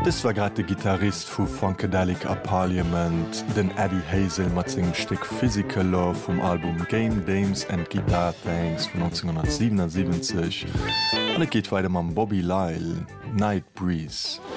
Das war grad de Gitarrist vu Funkadelic a Parliament, den Eddie Hazel mat segem Stück Physical Law vom Album Game Dames and Guitar Thanks von 1977. Und es geht weiter am Bobby Lyle, Night Breeze.